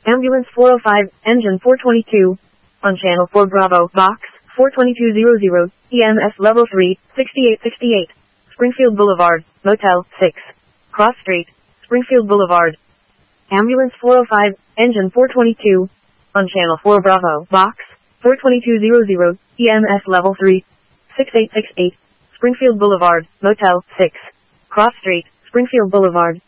Ambulance 405, engine 422. On channel 4 Bravo, box 42200, EMS level 3, 6868. Springfield Boulevard, Motel 6. Cross Street, Springfield Boulevard. Ambulance 405, engine 422. On channel 4 Bravo, box 42200, EMS level 3, 6868. Springfield Boulevard, Motel 6. Cross Street, Springfield Boulevard.